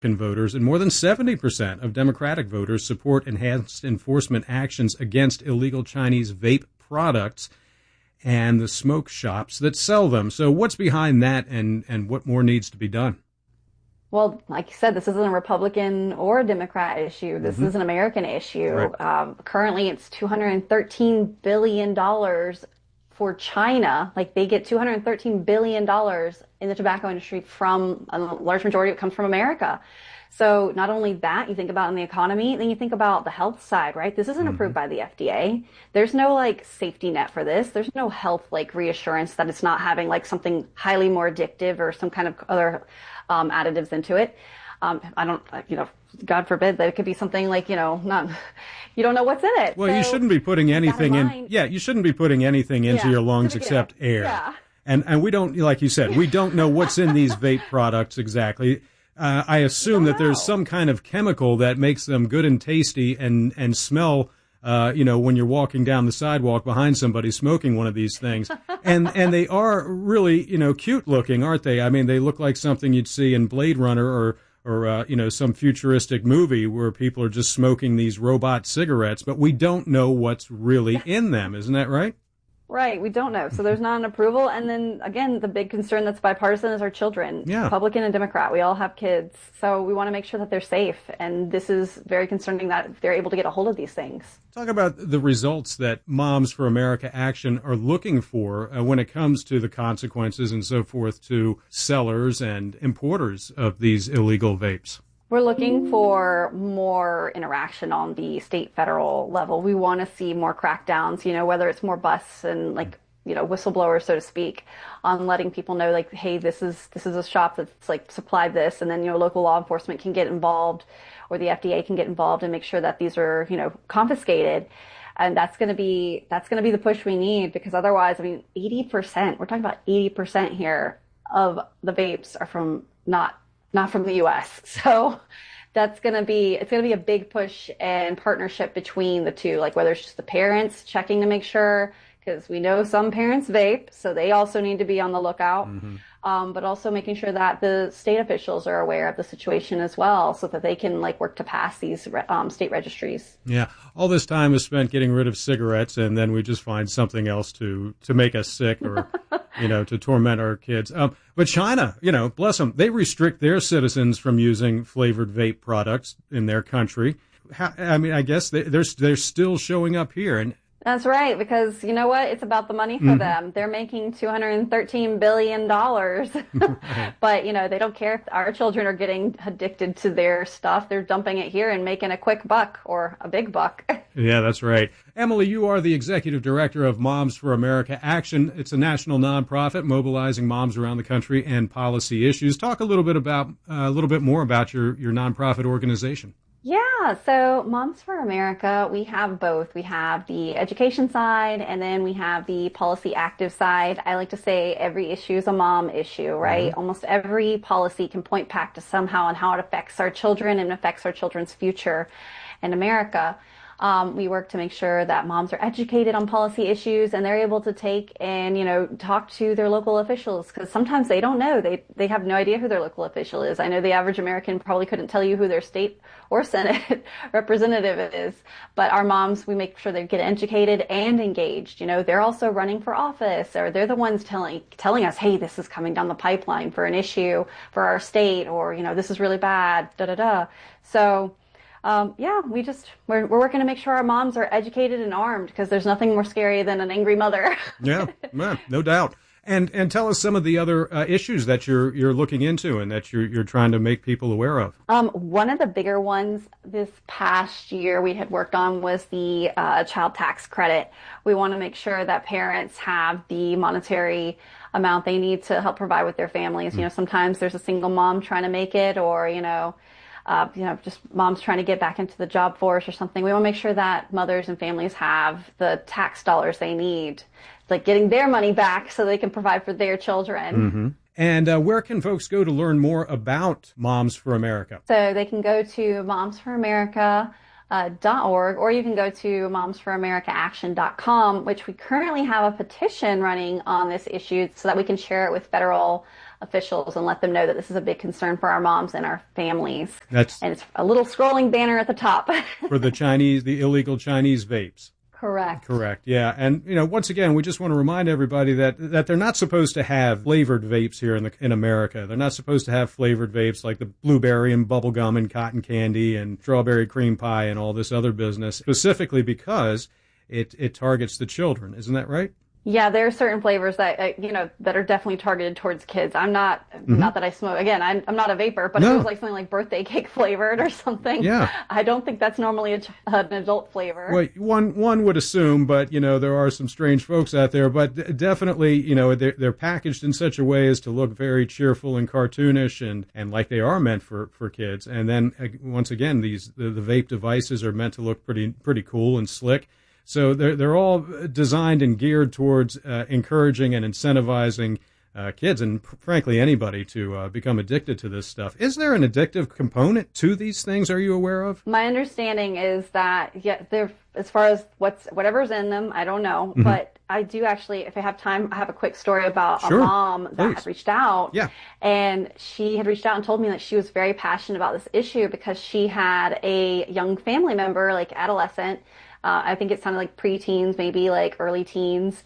voters and more than 70% of Democratic voters support enhanced enforcement actions against illegal Chinese vape products and the smoke shops that sell them. So what's behind that, and what more needs to be done? Well, like you said, this isn't a Republican or a Democrat issue. This is an American issue. Right. Currently, it's $213 billion for China. Like, they get $213 billion in the tobacco industry from a large majority of it comes from America. So not only that, you think about in the economy, then you think about the health side, right? This isn't approved by the FDA. There's no like safety net for this. There's no health like reassurance that it's not having like something highly more addictive or some kind of other additives into it. I don't, God forbid that it could be something like, not, you don't know what's in it. Well, so you shouldn't be putting anything in. Yeah, you shouldn't be putting anything into your lungs except air. Yeah. And we don't, like you said, we don't know what's in these vape products exactly. I assume that there's some kind of chemical that makes them good and tasty and smell, when you're walking down the sidewalk behind somebody smoking one of these things. And they are really, cute looking, aren't they? I mean, they look like something you'd see in Blade Runner or some futuristic movie where people are just smoking these robot cigarettes, but we don't know what's really in them. Isn't that right? Right, we don't know. So there's not an approval. And then, again, the big concern that's bipartisan is our children. Yeah. Republican and Democrat, we all have kids. So we want to make sure that they're safe. And this is very concerning that they're able to get a hold of these things. Talk about the results that Moms for America Action are looking for when it comes to the consequences and so forth to sellers and importers of these illegal vapes. We're looking for more interaction on the state federal level. We want to see more crackdowns, whether it's more busts and whistleblowers, so to speak, on letting people know like, hey, this is a shop that's like supplied this, and then local law enforcement can get involved or the FDA can get involved and make sure that these are confiscated. And that's going to be the push we need, because otherwise, 80%, we're talking about 80% here of the vapes are from not from the U.S. So it's going to be a big push and partnership between the two, like whether it's just the parents checking to make sure, because we know some parents vape, so they also need to be on the lookout. But also making sure that the state officials are aware of the situation as well, so that they can work to pass these state registries. Yeah, all this time is spent getting rid of cigarettes, and then we just find something else to make us sick or to torment our kids. But China, bless them, they restrict their citizens from using flavored vape products in their country. I guess they're still showing up here. And that's right, because you know what? It's about the money for them. They're making $213 billion. But, they don't care if our children are getting addicted to their stuff. They're dumping it here and making a quick buck or a big buck. Yeah, that's right. Emily, you are the executive director of Moms for America Action. It's a national nonprofit mobilizing moms around the country and policy issues. Talk a little bit more about your nonprofit organization. Yeah, so Moms for America, we have both. We have the education side, and then we have the policy active side. I like to say every issue is a mom issue, right? Almost every policy can point back to somehow on how it affects our children and affects our children's future in America. We work to make sure that moms are educated on policy issues and they're able to take and, talk to their local officials, because sometimes they don't know. They have no idea who their local official is. I know the average American probably couldn't tell you who their state or Senate representative is, but our moms, we make sure they get educated and engaged. They're also running for office, or they're the ones telling us, hey, this is coming down the pipeline for an issue for our state, or, this is really bad, So, we're working to make sure our moms are educated and armed, because there's nothing more scary than an angry mother. Yeah, no doubt. And tell us some of the other issues that you're looking into and that you're trying to make people aware of. One of the bigger ones this past year we had worked on was the child tax credit. We want to make sure that parents have the monetary amount they need to help provide with their families. Sometimes there's a single mom trying to make it, or just moms trying to get back into the job force or something. We want to make sure that mothers and families have the tax dollars they need, like getting their money back so they can provide for their children. And where can folks go to learn more about Moms for America? So they can go to momsforamerica.org, or you can go to momsforamericaaction.com, which we currently have a petition running on this issue so that we can share it with federal officials and let them know that this is a big concern for our moms and our families. And it's a little scrolling banner at the top. For the illegal Chinese vapes. Correct. Yeah. And, once again, we just want to remind everybody that they're not supposed to have flavored vapes here in America. They're not supposed to have flavored vapes like the blueberry and bubble gum and cotton candy and strawberry cream pie and all this other business, specifically because it targets the children. Isn't that right? Yeah, there are certain flavors that that are definitely targeted towards kids. I'm not that I smoke. Again, I'm not a vapor, but if it was like something like birthday cake flavored or something, I don't think that's normally an adult flavor. Well, one would assume, but there are some strange folks out there. But definitely, they're packaged in such a way as to look very cheerful and cartoonish and like they are meant for kids. And then once again, the vape devices are meant to look pretty cool and slick. So they're all designed and geared towards encouraging and incentivizing kids and, frankly, anybody to become addicted to this stuff. Is there an addictive component to these things? Are you aware of? My understanding is that, they're, as far as whatever's in them, I don't know. Mm-hmm. But I do actually, if I have time, I have a quick story about a mom that had reached out. Yeah. And she had reached out and told me that she was very passionate about this issue because she had a young family member, like adolescent, I think it sounded like preteens, maybe like early teens.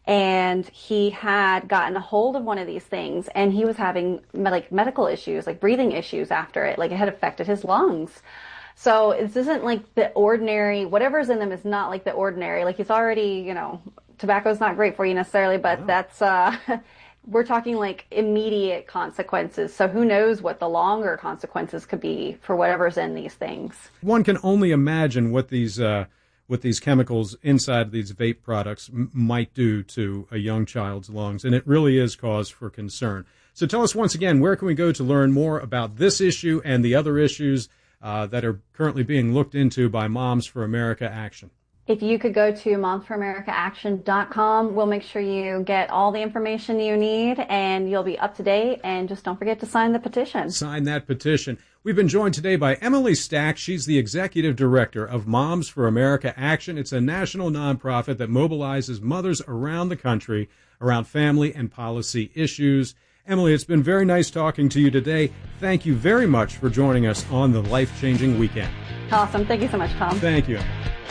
And he had gotten a hold of one of these things and he was having medical issues, like breathing issues after it. Like it had affected his lungs. So this isn't like the ordinary, whatever's in them is not like the ordinary. Like it's already, tobacco's not great for you necessarily, but that's, we're talking like immediate consequences. So who knows what the longer consequences could be for whatever's in these things. One can only imagine what these chemicals inside these vape products might do to a young child's lungs, and it really is cause for concern. So tell us once again, where can we go to learn more about this issue and the other issues that are currently being looked into by Moms for America Action? If you could go to momsforamericaaction.com, we'll make sure you get all the information you need and you'll be up to date. And just don't forget to sign the petition. Sign that petition. We've been joined today by Emily Stack. She's the executive director of Moms for America Action. It's a national nonprofit that mobilizes mothers around the country around family and policy issues. Emily, it's been very nice talking to you today. Thank you very much for joining us on the Life-Changing Weekend. Awesome. Thank you so much, Tom. Thank you.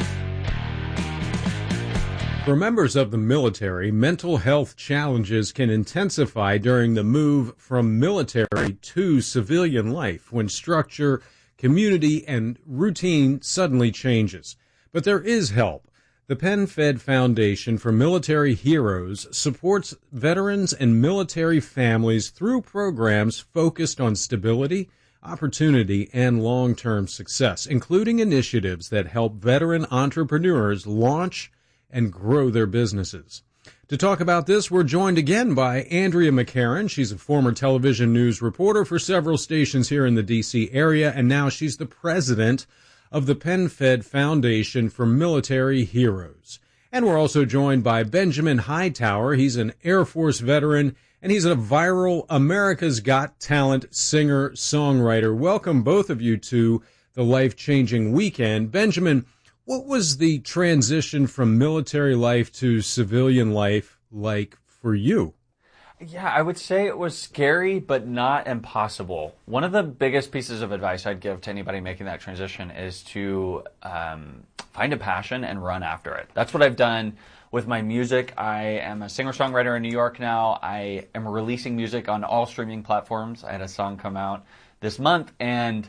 For members of the military, mental health challenges can intensify during the move from military to civilian life when structure, community, and routine suddenly changes. But there is help. The PenFed Foundation for Military Heroes supports veterans and military families through programs focused on stability, opportunity, and long-term success, including initiatives that help veteran entrepreneurs launch and grow their businesses. To talk about this, we're joined again by Andrea McCarran. She's a former television news reporter for several stations here in the D.C. area, and now she's the president of the PenFed Foundation for Military Heroes. And we're also joined by Benjamin Hightower. He's an Air Force veteran, and he's a viral America's Got Talent singer-songwriter. Welcome, both of you, to the Life-Changing Weekend. Benjamin, what was the transition from military life to civilian life like for you? Yeah, I would say it was scary, but not impossible. One of the biggest pieces of advice I'd give to anybody making that transition is to find a passion and run after it. That's what I've done with my music. I am a singer-songwriter in New York now. I am releasing music on all streaming platforms. I had a song come out this month, and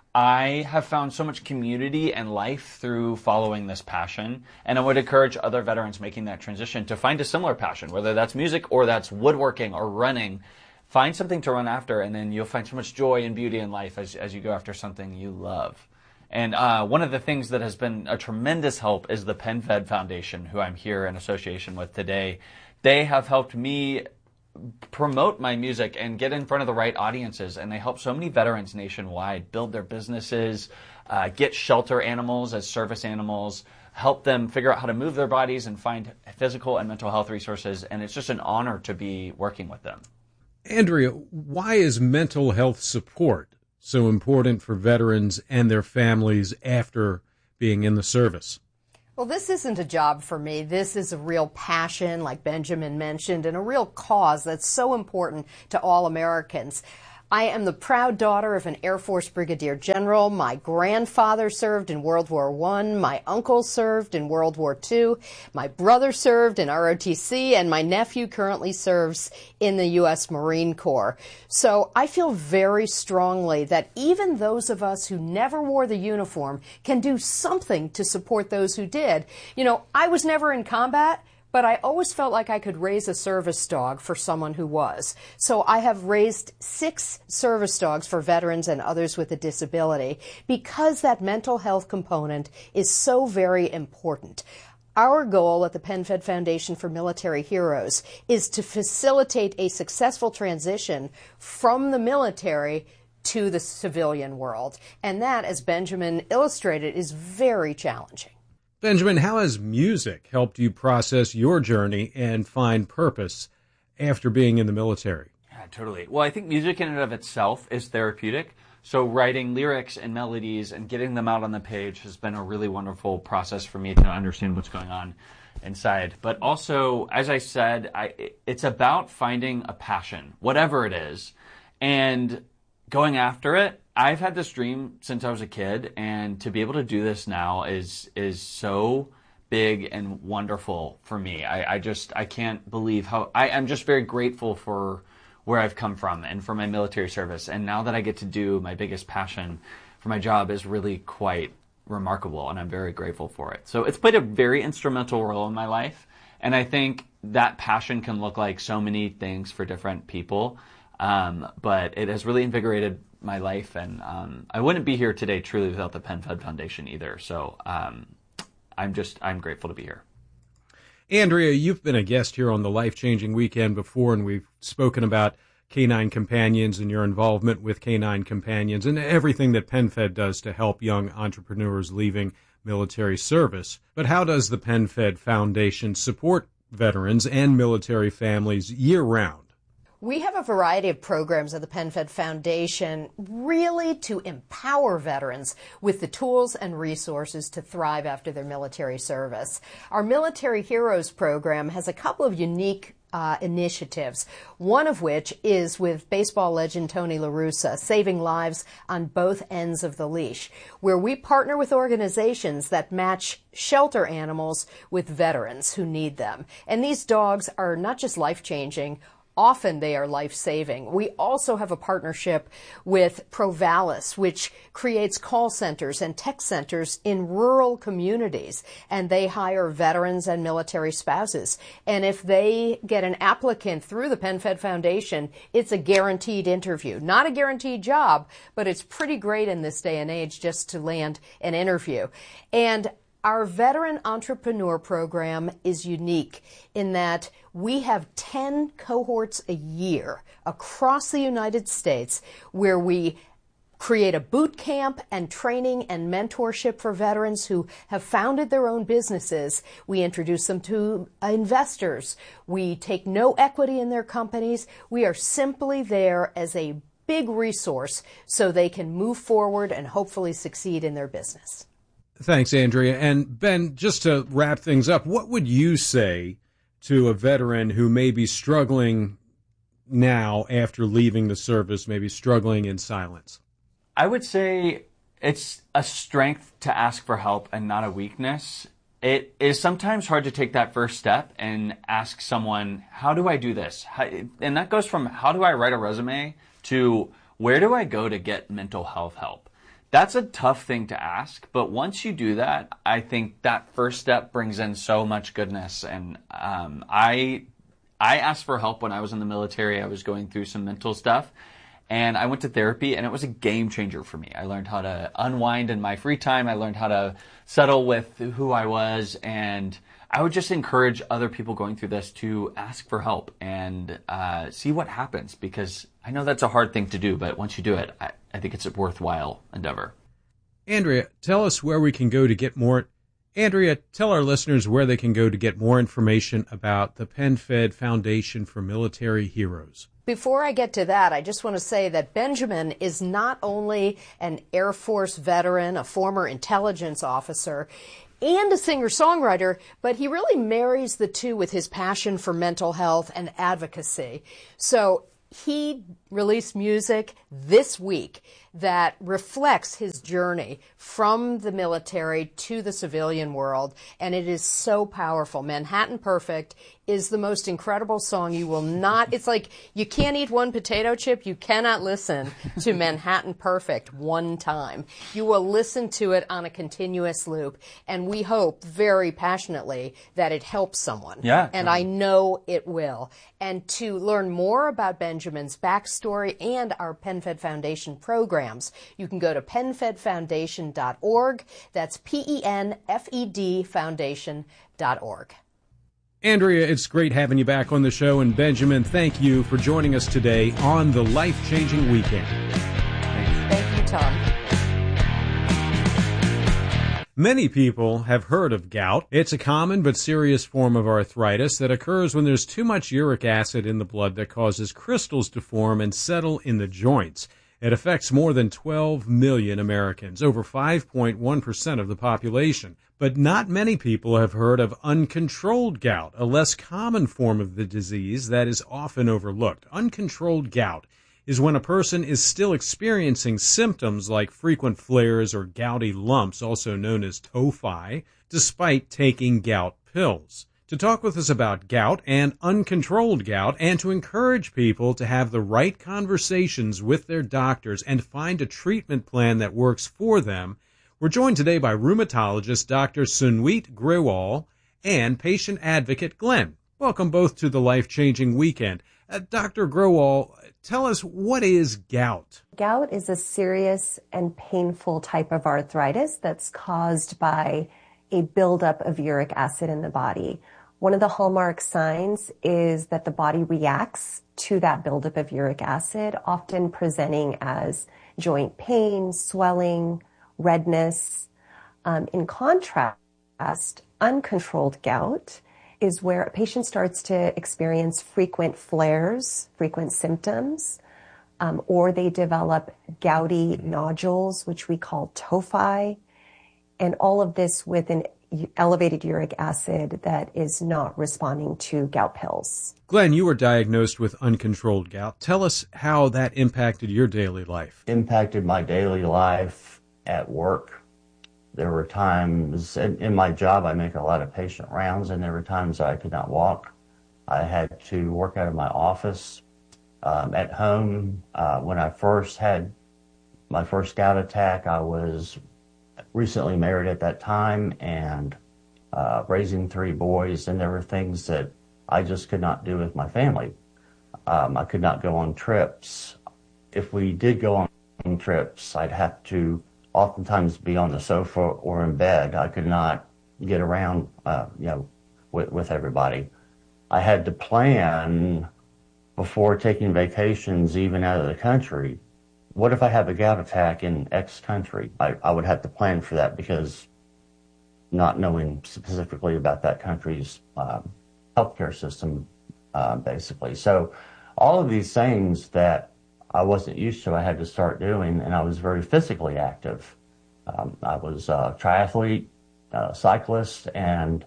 I have found so much community and life through following this passion, and I would encourage other veterans making that transition to find a similar passion, whether that's music or that's woodworking or running. Find something to run after, and then you'll find so much joy and beauty in life as you go after something you love. And one of the things that has been a tremendous help is the PenFed Foundation, who I'm here in association with today. They have helped me promote my music and get in front of the right audiences, and they help so many veterans nationwide build their businesses, get shelter animals as service animals, help them figure out how to move their bodies and find physical and mental health resources, and it's just an honor to be working with them. Andrea, why is mental health support so important for veterans and their families after being in the service? Well, this isn't a job for me. This is a real passion, like Benjamin mentioned, and a real cause that's so important to all Americans. I am the proud daughter of an Air Force Brigadier General. My grandfather served in World War I. My uncle served in World War II. My brother served in ROTC, and my nephew currently serves in the U.S. Marine Corps. So I feel very strongly that even those of us who never wore the uniform can do something to support those who did. You know, I was never in combat, but I always felt like I could raise a service dog for someone who was. So I have raised 6 service dogs for veterans and others with a disability because that mental health component is so very important. Our goal at the PenFed Foundation for Military Heroes is to facilitate a successful transition from the military to the civilian world. And that, as Benjamin illustrated, is very challenging. Benjamin, how has music helped you process your journey and find purpose after being in the military? Yeah, totally. Well, I think music in and of itself is therapeutic. So writing lyrics and melodies and getting them out on the page has been a really wonderful process for me to understand what's going on inside. But also, as I said, it's about finding a passion, whatever it is, and going after it. I've had this dream since I was a kid, and to be able to do this now is so big and wonderful for me. I can't believe how I'm just very grateful for where I've come from and for my military service. And now that I get to do my biggest passion for my job is really quite remarkable, and I'm very grateful for it. So it's played a very instrumental role in my life, and I think that passion can look like so many things for different people. But it has really invigorated my life, and I wouldn't be here today truly without the PenFed Foundation either. So I'm grateful to be here. Andrea, you've been a guest here on the Life-Changing Weekend before, and we've spoken about Canine Companions and your involvement with Canine Companions and everything that PenFed does to help young entrepreneurs leaving military service. But how does the PenFed Foundation support veterans and military families year-round? We have a variety of programs at the PenFed Foundation really to empower veterans with the tools and resources to thrive after their military service. Our Military Heroes program has a couple of unique initiatives, one of which is with baseball legend Tony La Russa, saving lives on both ends of the leash, where we partner with organizations that match shelter animals with veterans who need them. And these dogs are not just life-changing, often they are life-saving. We also have a partnership with Provalis, which creates call centers and tech centers in rural communities, and they hire veterans and military spouses. And if they get an applicant through the PenFed Foundation, it's a guaranteed interview. Not a guaranteed job, but it's pretty great in this day and age just to land an interview. And our Veteran Entrepreneur Program is unique in that we have 10 cohorts a year across the United States where we create a boot camp and training and mentorship for veterans who have founded their own businesses. We introduce them to investors. We take no equity in their companies. We are simply there as a big resource so they can move forward and hopefully succeed in their business. Thanks, Andrea. And Ben, just to wrap things up, what would you say to a veteran who may be struggling now after leaving the service, maybe struggling in silence? I would say it's a strength to ask for help and not a weakness. It is sometimes hard to take that first step and ask someone, how do I do this? And that goes from how do I write a resume to where do I go to get mental health help? That's a tough thing to ask, but once you do that, I think that first step brings in so much goodness. And I asked for help when I was in the military. I was going through some mental stuff, and I went to therapy, and it was a game changer for me. I learned how to unwind in my free time. I learned how to settle with who I was, and I would just encourage other people going through this to ask for help and see what happens, because I know that's a hard thing to do, but once you do it, I think it's a worthwhile endeavor. Andrea, tell us where we can go to get more. Andrea, tell our listeners where they can go to get more information about the PenFed Foundation for Military Heroes. Before I get to that, I just want to say that Benjamin is not only an Air Force veteran, a former intelligence officer. and a singer-songwriter, but he really marries the two with his passion for mental health and advocacy. So he released music this week that reflects his journey from the military to the civilian world, and it is so powerful. Manhattan Perfect is the most incredible song. You will not, it's like you can't eat one potato chip. You cannot listen to Manhattan Perfect one time. You will listen to it on a continuous loop, and we hope very passionately that it helps someone. Yeah. And I know it will. And to learn more about Benjamin's backstory and our PenFed Foundation programs, you can go to penfedfoundation.org. That's PENFED Foundation.org. Andrea, it's great having you back on the show. And Benjamin, thank you for joining us today on the Life-Changing Weekend. Thank you, Tom. Many people have heard of gout. It's a common but serious form of arthritis that occurs when there's too much uric acid in the blood that causes crystals to form and settle in the joints. It affects more than 12 million Americans, over 5.1% of the population. But not many people have heard of uncontrolled gout, a less common form of the disease that is often overlooked. Uncontrolled gout is when a person is still experiencing symptoms like frequent flares or gouty lumps, also known as tophi, despite taking gout pills. To talk with us about gout and uncontrolled gout, and to encourage people to have the right conversations with their doctors and find a treatment plan that works for them, we're joined today by rheumatologist Dr. Sunwit Grewal and patient advocate Glenn. Welcome both to the Life-Changing Weekend. Dr. Grewal, tell us, what is gout? Gout is a serious and painful type of arthritis that's caused by a buildup of uric acid in the body. One of the hallmark signs is that the body reacts to that buildup of uric acid, often presenting as joint pain, swelling, redness. In contrast, uncontrolled gout is where a patient starts to experience frequent flares, frequent symptoms, or they develop gouty nodules, which we call tophi, and all of this with an elevated uric acid that is not responding to gout pills. Glenn, you were diagnosed with uncontrolled gout. Tell us how that impacted your daily life. Impacted my daily life at work. There were times in my job, I make a lot of patient rounds, and there were times I could not walk. I had to work out of my office. At home, when I first had my first gout attack, I was recently married at that time and raising 3 boys, and there were things that I just could not do with my family. I could not go on trips. If we did go on trips, I'd have to oftentimes be on the sofa or in bed. I could not get around, with everybody. I had to plan before taking vacations, even out of the country. What if I have a gout attack in X country? I would have to plan for that, because not knowing specifically about that country's healthcare system, basically. So all of these things that I wasn't used to, I had to start doing, and I was very physically active. I was a triathlete, cyclist, and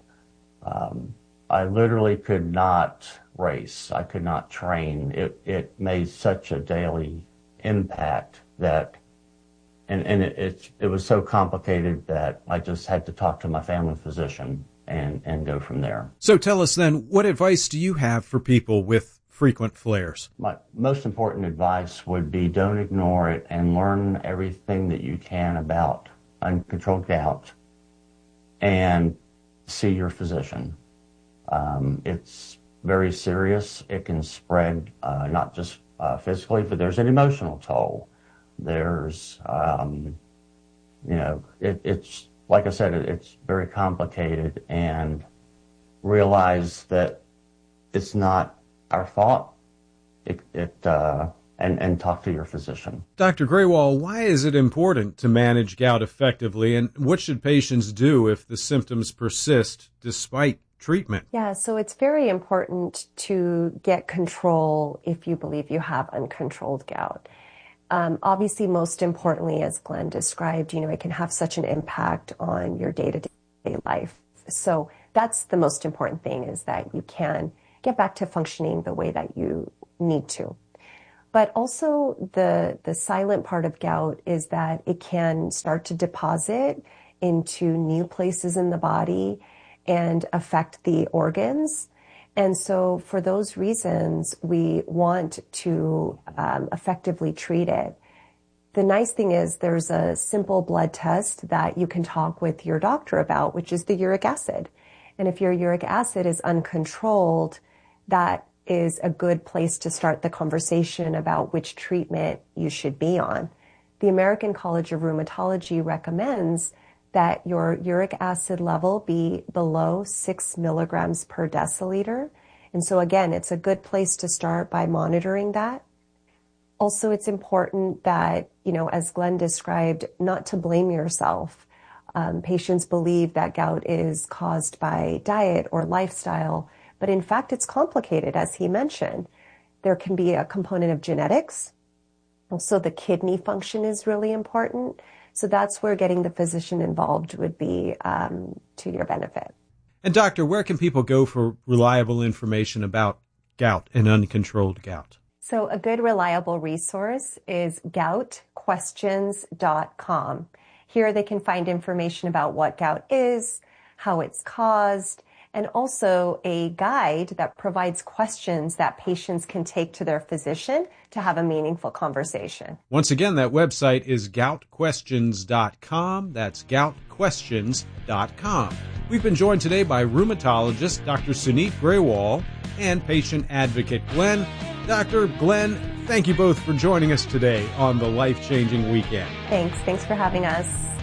I literally could not race. I could not train. It made such a daily impact that, and it was so complicated that I just had to talk to my family physician and go from there. So tell us then, what advice do you have for people with frequent flares? My most important advice would be, don't ignore it and learn everything that you can about uncontrolled gout and see your physician. It's very serious. It can spread not just physically, but there's an emotional toll. There's, it's, like I said, it's very complicated, and realize that it's not our fault. And talk to your physician. Dr. Grewal, why is it important to manage gout effectively, and what should patients do if the symptoms persist despite treatment? Yeah, so it's very important to get control if you believe you have uncontrolled gout. Obviously, most importantly, as Glenn described, it can have such an impact on your day-to-day life. So that's the most important thing, is that you can get back to functioning the way that you need to. But also the silent part of gout is that it can start to deposit into new places in the body and affect the organs. And so for those reasons, we want to effectively treat it. The nice thing is there's a simple blood test that you can talk with your doctor about, which is the uric acid. And if your uric acid is uncontrolled, that is a good place to start the conversation about which treatment you should be on. The American College of Rheumatology recommends that your uric acid level be below 6 milligrams per deciliter. And so again, it's a good place to start by monitoring that. Also, it's important that, as Glenn described, not to blame yourself. Patients believe that gout is caused by diet or lifestyle, but in fact, it's complicated, as he mentioned. There can be a component of genetics. Also, the kidney function is really important. So that's where getting the physician involved would be to your benefit. And doctor, where can people go for reliable information about gout and uncontrolled gout? So a good, reliable resource is goutquestions.com. Here they can find information about what gout is, how it's caused, and also a guide that provides questions that patients can take to their physician to have a meaningful conversation. Once again, that website is goutquestions.com. That's goutquestions.com. We've been joined today by rheumatologist Dr. Suneet Grewal and patient advocate Glenn. Dr. Glenn, thank you both for joining us today on the Life Changing Weekend. Thanks for having us.